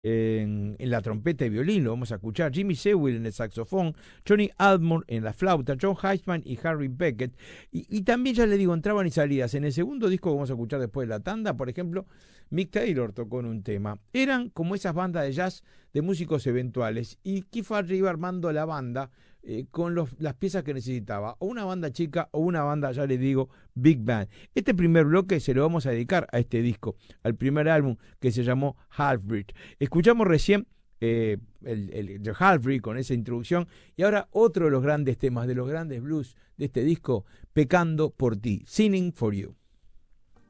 en la trompeta y violín, lo vamos a escuchar, Jimmy Sewell en el saxofón, Johnny Almond en la flauta, John Heisman y Harry Beckett. Y también, ya le digo, entraban y salidas. En el segundo disco que vamos a escuchar después de la tanda, por ejemplo, Mick Taylor tocó en un tema. Eran como esas bandas de jazz de músicos eventuales. Y Keith Farley iba armando la banda con las piezas que necesitaba. O una banda chica o una banda, ya les digo, Big Band. Este primer bloque se lo vamos a dedicar a este disco, al primer álbum que se llamó Half-Breed. Escuchamos recién el Half-Breed con esa introducción y ahora otro de los grandes temas, de los grandes blues de este disco, Pecando por ti, Sinning for You.